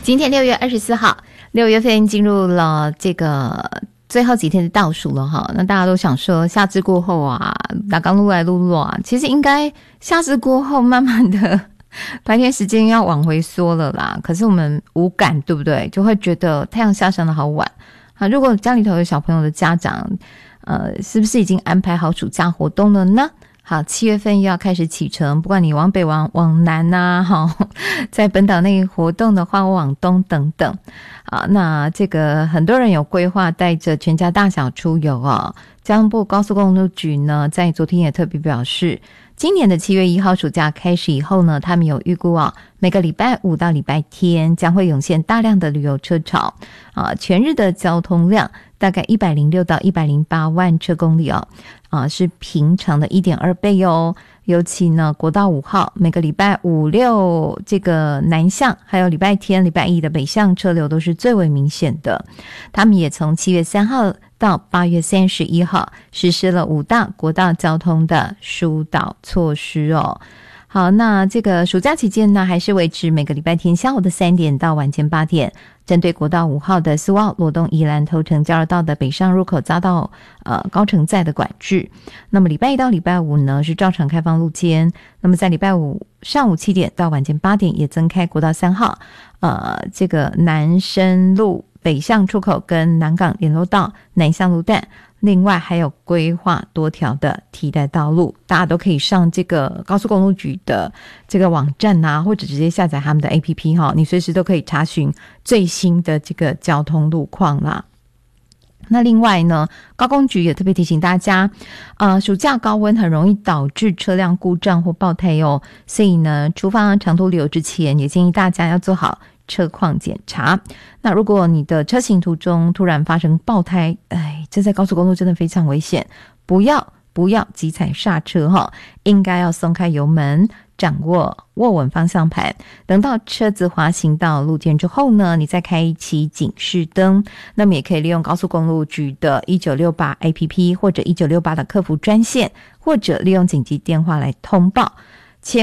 今天6月24号，6月份进入了这个最后几天的倒数了哈。那大家都想说夏至过后啊，打刚撸来撸啊，其实应该夏至过后慢慢的白天时间要往回缩了啦。可是我们无感，对不对？就会觉得太阳下山的好晚啊。如果家里头有小朋友的家长，是不是已经安排好暑假活动了呢？好，7月份又要开始启程，不管你往北往南啊，在本岛内活动的话，往东等等啊。那这个很多人有规划带着全家大小出游哦。交通部高速公路局呢，在昨天也特别表示，今年的7月1号暑假开始以后呢，他们有预估每个礼拜5到礼拜天将会涌现大量的旅游车潮啊，全日的交通量大概106到108万车公里是平常的 1.2 倍哦。尤其呢，国道5号每个礼拜5、6这个南向，还有礼拜天、礼拜一的北向车流都是最为明显的。他们也从7月3号到8月31号实施了5大国道交通的疏导措施哦。好，那这个暑假期间呢，还是维持每个礼拜天下午的3点到晚间8点，针对国道5号的苏澳、罗东、宜兰、头城、交流道的北上入口遭到高乘载的管制。那么礼拜一到礼拜五呢，是照常开放路肩。那么在礼拜五上午7点到晚间8点，也增开国道3号这个南深路北向出口跟南港联络道南向路段。另外还有规划多条的替代道路，大家都可以上这个高速公路局的这个网站啊，或者直接下载他们的 APP 你随时都可以查询最新的这个交通路况啦。那另外呢，高公局也特别提醒大家暑假高温很容易导致车辆故障或爆胎哦，所以呢，出发长途旅游之前，也建议大家要做好车况检查。那如果你的车行途中突然发生爆胎，这在高速公路真的非常危险，不要急踩刹车应该要松开油门，掌握握稳方向盘，等到车子滑行到路肩之后呢，你再开启警示灯。那么也可以利用高速公路局的1968 APP 或者1968的客服专线，或者利用紧急电话来通报。